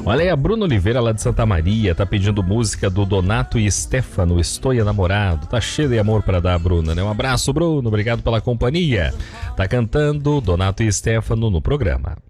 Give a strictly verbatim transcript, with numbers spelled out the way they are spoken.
Olha aí, a Bruna Oliveira, lá de Santa Maria, tá pedindo música do Donato e Stefano, Estou Enamorado. Tá cheio de amor pra dar, Bruna, né? Um abraço, Bruno, obrigado pela companhia. Tá cantando Donato e Stefano no programa.